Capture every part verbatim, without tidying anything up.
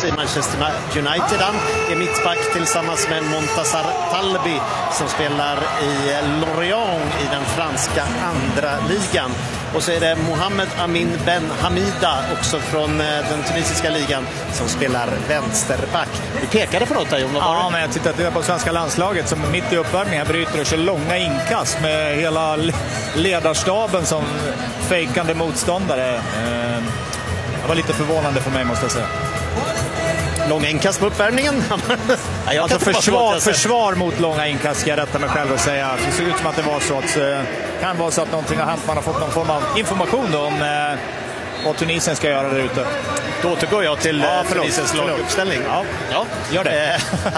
Rangers i Manchester United. Han är mittback tillsammans med Montassar Talbi som spelar i Lorient i den franska andra ligan. Och så är det Mohamed Amin Ben Hamida också från den tunisiska ligan som spelar vänsterback. Du pekade på något där, Jon. Ja, men jag tittar på svenska landslaget som mitt i uppvärmningen bryter och kör långa inkast med hela ledarstaben som fejkande motståndare. Det var lite förvånande för mig, måste jag säga. Långa inkast på uppvärmningen. Ja, alltså försvar, försvar mot långa inkast ska jag rätta mig själv och säga. Det ser ut som att det var så att det kan vara så att någonting har hänt. Man har fått någon form av information då om eh, vad Tunisien ska göra där ute. Då återgår jag till ja, Tunisiens laguppställning. Ja, ja, gör det.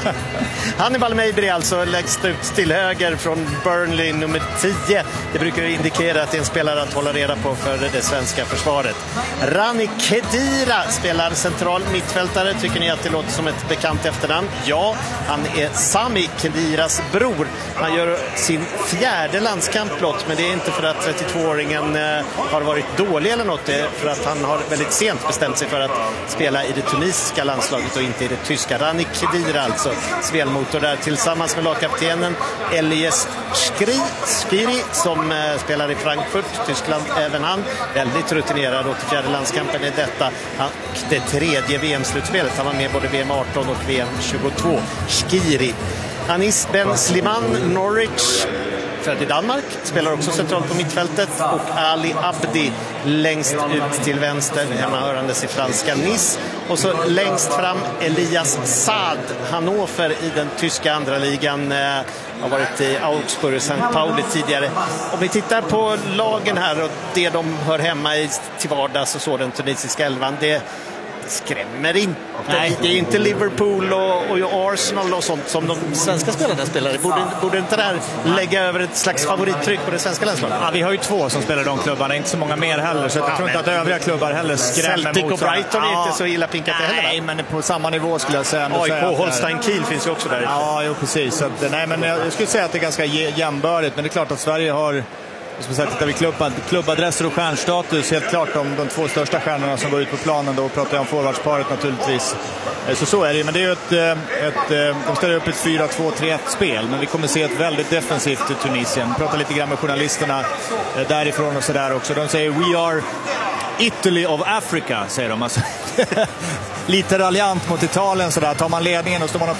Hannibal Mejbri alltså lägst ut till höger från Burnley, nummer tio. Det brukar indikera att det är en spelare att hålla reda på för det svenska försvaret. Rani Khedira spelar central mittfältare. Tycker ni att det låter som ett bekant efternamn? Ja, han är Sami Khediras bror. Han gör sin fjärde landskamplott, men det är inte för att trettiotvååringen har varit dålig eller något. Det är för att han har väldigt sent bestämt sig för att spela i det tunisiska landslaget och inte i det tyska. Rani Khedira alltså, spelmotor där tillsammans med lagkaptenen Elias Skiri, Skiri som eh, spelar i Frankfurt, Tyskland, även han. Väldigt rutinerad, åttiofjärde landskampen är detta. Han, det tredje V M-slutspelet. Han var med både V M arton och V M tjugotvå. Skiri. Anis Ben Sliman, Norwich, född i Danmark, spelar också centralt på mittfältet, och Ali Abdi längst ut till vänster, hemmahörandes i franska Nice. Och så längst fram Elias Saad, Hannover i den tyska andra ligan, eh, har varit i Augsburg och Sankt Pauli tidigare. Om vi tittar på lagen här och det de hör hemma i till vardags och så, den tunisiska elvan, det skrämmer inte. Nej. Det är inte Liverpool och, och Arsenal och sånt som de svenska spelarna spelar. Borde, borde inte det här lägga över ett slags favorittryck på det svenska landslaget? Ja, vi har ju två som spelar de klubbarna, inte så många mer heller, så jag ja, tror inte att övriga klubbar heller skrämmer. Celtic och Brighton är ja, inte så illa pinkat nej, heller. Nej, men på samma nivå skulle jag säga. A I K, Holstein Kiel finns ju också där. Ja, jo, precis. Så att, nej, men jag skulle säga att det är ganska jämnbördigt, men det är klart att Sverige har, som sagt, tittar vi klubba, klubbadresser och stjärnstatus, helt klart om de två största stjärnorna som går ut på planen. Då pratar jag om forwardsparet naturligtvis. Så så är det ju, men det är ju ett, ett, de ställer upp ett fyra två tre ett spel, men vi kommer se ett väldigt defensivt i Tunisien. Pratar lite grann med journalisterna därifrån och sådär också. De säger "We are Italy of Africa", säger de. Alltså, lite raljant mot Italien sådär. Tar man ledningen och står man och